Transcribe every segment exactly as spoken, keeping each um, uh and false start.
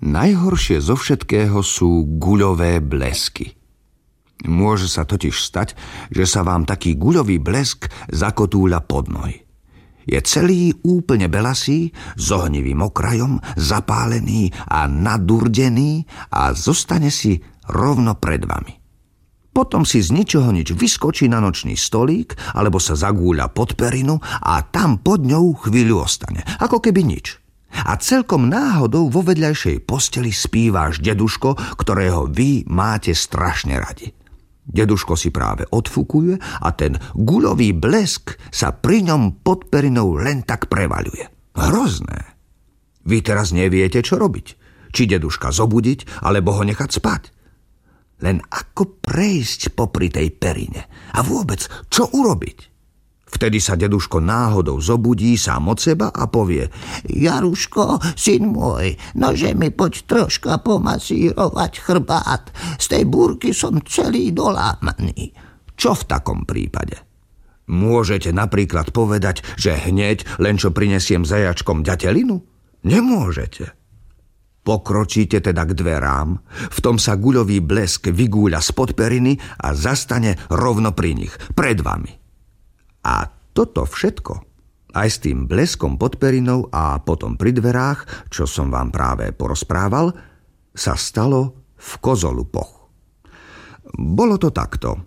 Najhoršie zo všetkého sú guľové blesky. Môže sa totiž stať, že sa vám taký guľový blesk zakotúľa pod nohy. Je celý úplne belasý, s ohnivým okrajom, zapálený a nadurdený a zostane si rovno pred vami. Potom si z ničoho nič vyskočí na nočný stolík alebo sa zagúľa pod perinu a tam pod ňou chvíľu ostane, ako keby nič. A celkom náhodou vo vedľajšej posteli spí váš deduško, ktorého vy máte strašne radi. Deduško si práve odfúkuje a ten guľový blesk sa pri ňom pod perinou len tak prevaľuje. Hrozné. Vy teraz neviete, čo robiť. Či deduška zobudiť, alebo ho nechať spať. Len ako prejsť popri tej perine a vôbec čo urobiť? Vtedy sa deduško náhodou zobudí sám od seba a povie: Jaruško, syn môj, nože mi poď troška pomasírovať chrbát. Z tej búrky som celý dolámaný. Čo v takom prípade? Môžete napríklad povedať, že hneď len čo prinesiem zajačkom ďatelinu? Nemôžete. Pokročíte teda k dverám, v tom sa guľový blesk vygúľa spod periny a zastane rovno pri nich, pred vami. A toto všetko, aj s tým bleskom pod perinou a potom pri dverách, čo som vám práve porozprával, sa stalo v Kozolupoch. Bolo to takto.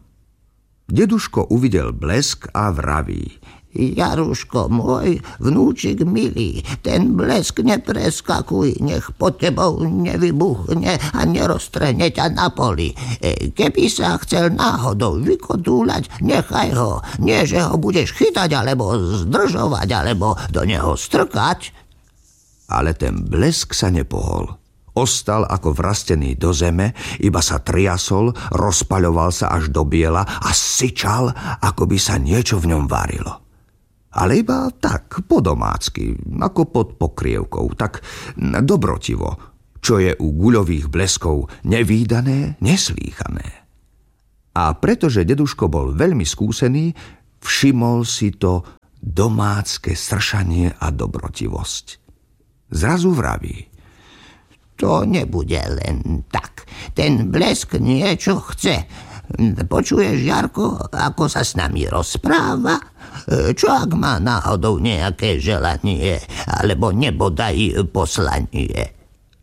Deduško uvidel blesk a vraví: Jaruško môj, vnúčik milý, ten blesk nepreskakuj, nech pod tebou nevybuchne a neroztrhne ťa na poli. Keby sa chcel náhodou vykotúľať, nechaj ho. Nie, že ho budeš chytať, alebo zdržovať, alebo do neho strkať. Ale ten blesk sa nepohol. Ostal ako vrastený do zeme, iba sa triasol, rozpaľoval sa až do biela a syčal, ako by sa niečo v ňom varilo. Ale iba tak, po domácky, ako pod pokrievkou, tak dobrotivo, čo je u guľových bleskov nevídané, neslýchané. A pretože deduško bol veľmi skúsený, všimol si to domácke sršanie a dobrotivosť. Zrazu vraví: To nebude len tak. Ten blesk niečo chce. Počuješ, Jarko, ako sa s nami rozpráva? Čo ak má náhodou nejaké želanie, alebo nebodaj poslanie?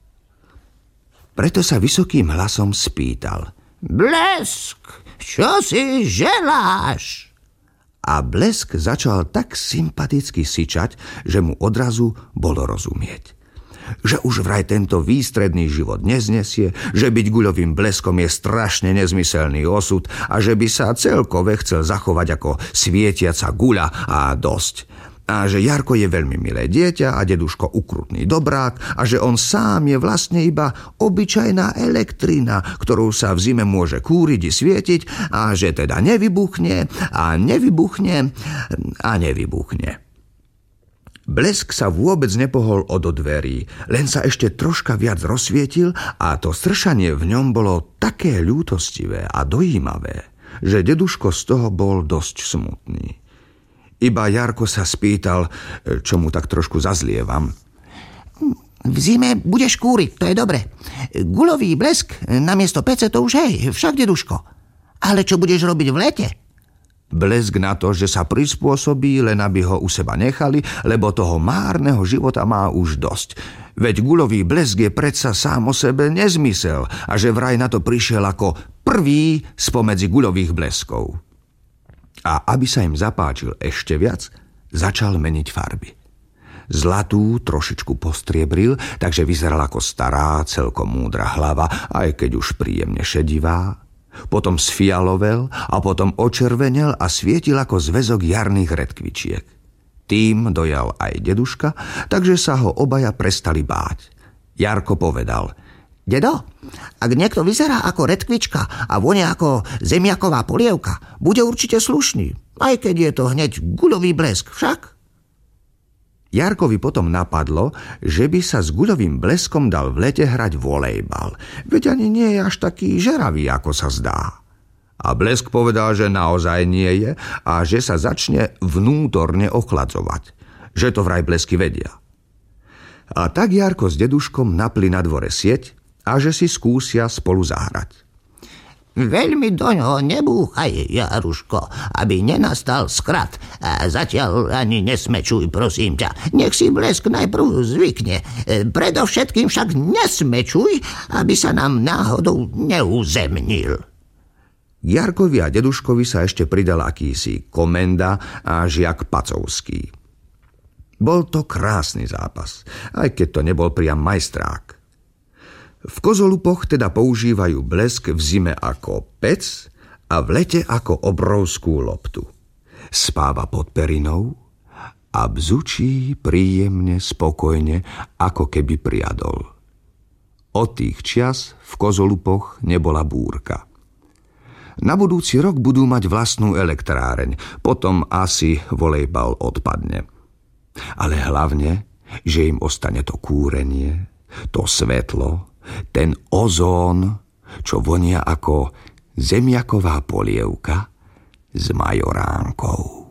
Preto sa vysokým hlasom spýtal: Blesk, čo si želáš? A blesk začal tak sympaticky syčať, že mu odrazu bolo rozumieť. Že už vraj tento výstredný život neznesie, že byť guľovým bleskom je strašne nezmyselný osud a že by sa celkové chcel zachovať ako svietiaca guľa a dosť. A že Jarko je veľmi milé dieťa a deduško ukrutný dobrák a že on sám je vlastne iba obyčajná elektrina, ktorou sa v zime môže kúriť i svietiť a že teda nevybuchne a nevybuchne a nevybuchne. Blesk sa vôbec nepohol od dverí, len sa ešte troška viac rozsvietil a to stršanie v ňom bolo také ľútostivé a dojímavé, že deduško z toho bol dosť smutný. Iba Jarko sa spýtal, čo mu tak trošku zazlievam: V zime budeš kúriť, to je dobre. Guľový blesk namiesto pece to už hej, však deduško. Ale čo budeš robiť v lete? Blesk na to, že sa prispôsobí, len aby ho u seba nechali, lebo toho márneho života má už dosť. Veď guľový blesk je predsa sám o sebe nezmysel a že vraj na to prišiel ako prvý spomedzi guľových bleskov. A aby sa im zapáčil ešte viac, začal meniť farby. Zlatú trošičku postriebril, takže vyzeral ako stará, celkom múdra hlava, aj keď už príjemne šedivá. Potom sfialovel a potom očervenel a svietil ako zväzok jarných redkvičiek. Tým dojal aj deduška, takže sa ho obaja prestali báť. Jarko povedal: Dedo, ak niekto vyzerá ako redkvička a vonia ako zemiaková polievka, bude určite slušný, aj keď je to hneď guľový blesk, však? Jarkovi potom napadlo, že by sa s guľovým bleskom dal v lete hrať volejbal, veď ani nie je až taký žeravý, ako sa zdá. A blesk povedal, že naozaj nie je a že sa začne vnútorne ochladzovať, že to vraj blesky vedia. A tak Jarko s deduškom napli na dvore sieť a že si skúsia spolu zahrať. Veľmi doňho nebúchaj, Jaruško, aby nenastal skrat. A zatiaľ ani nesmečuj, prosím ťa. Nech si Blesk najprv zvykne. Predovšetkým však nesmečuj, aby sa nám náhodou neuzemnil. Jarkovi a deduškovi sa ešte pridal akýsi komenda a žiak Pacovský. Bol to krásny zápas, aj keď to nebol priam majstrák. V Kozolupoch teda používajú blesk v zime ako pec a v lete ako obrovskú loptu. Spáva pod perinou a bzučí príjemne, spokojne, ako keby priadol. Od tých čias v Kozolupoch nebola búrka. Na budúci rok budú mať vlastnú elektráreň, potom asi volejbal odpadne. Ale hlavne, že im ostane to kúrenie, to svetlo, ten ozón, čo vonia ako zemiaková polievka s majoránkou.